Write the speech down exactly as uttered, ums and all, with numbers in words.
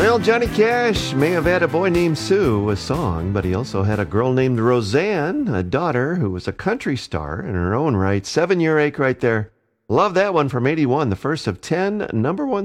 Well, Johnny Cash may have had a boy named Sue, a song, but he also had a girl named Roseanne, a daughter who was a country star in her own right. Seven-year ache right there. Love that one from eighty-one, the first of ten number one